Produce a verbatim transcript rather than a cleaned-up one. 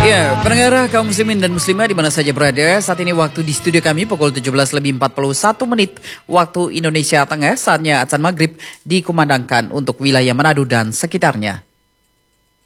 Ya, pendengar kaum muslimin dan muslimah di mana saja berada, saat ini waktu di studio kami pukul tujuh belas lebih empat puluh satu menit waktu Indonesia Tengah, saatnya azan maghrib dikumandangkan untuk wilayah Manado dan sekitarnya.